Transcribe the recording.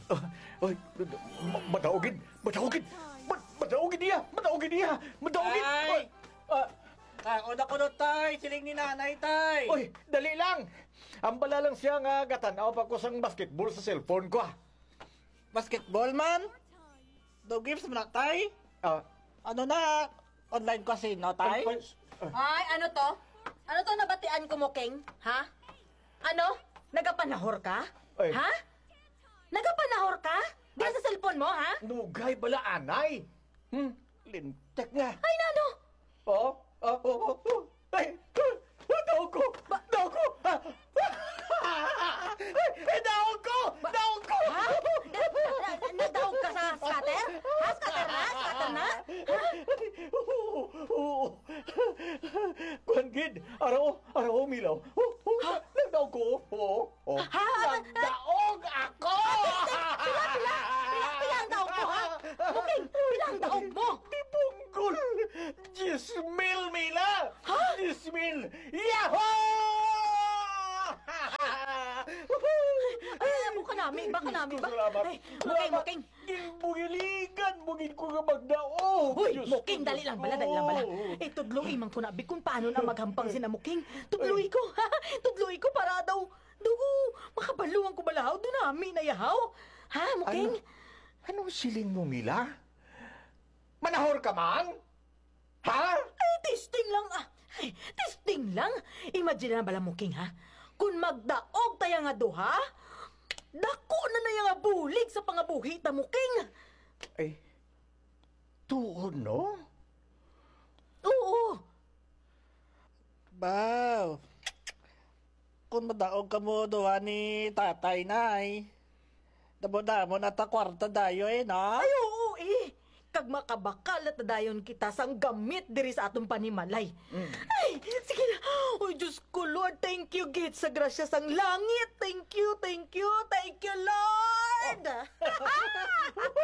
Ay, madaugin! Madaugin! Madaugin niya! Madaugin niya! Madaugin! Tay! Una ko no, tay! Siling ni nanay, tay! Oy, dali lang! Ambala lang siya nga gatanaw pa ko sang basketball sa cellphone ko. Basketball man? No games mo na, tay? Ah, Ano na? Online casino, tay? Ay, ano to? Ano to nabatian ko mo, King? Ha? Ano? Nagapanahor ka? Ay. Ha? Nagapanahor ka? Diyan sa cellphone mo, ha? Nugay bala anay! Lintek nga! Ay, nano? Ay! Daog ko! Daog ko! Ay, daog ko! Daog ko! Ha? Nagdaog ka sa scatter? Ha? Scatter na? Scatter na? Oo! Kuhan, Gid! Araw, milaw! Nagdaog ko! Oo! Ha? Nagdaog ako! Pila ang daog mo, ha? Muking, pila ang daog mo? Tipunggol! 10,000 mila! 10,000! Ay, baka namin ba? Ay, Muking. Bugiligan! Bugin ko nga magdao! Uy, Muking, dali lang bala. Eh, tudloy man ko na, kung paano na maghampang si na Muking. Tudloy ko, ha? Tudloy ko para daw, dugo, makabaluan ko balahaw, doon namin na yahaw. Ha, Muking? Anong siling mo, Mila? Manahor ka man? Ha? Ay, testing lang, Ay, testing lang. Imagine na bala, Muking, ha? Kung magdaog tayo nga duha, dako na nga bulig sa pangabuhi ta, Muking. Ay, tuon, no? Oo. Baw! Kung madaog ka mo doon ni tatay, nay. Damo-damo na ta kwarta dayo no? Ay, oo, eh. Kag makabakal at dayon kita sang gamit diri sa atong panimalay. Ay, sige na. Oy, Diyos ko, Lord, thank you, Git, sa grasya sang langit. Thank you, Lord.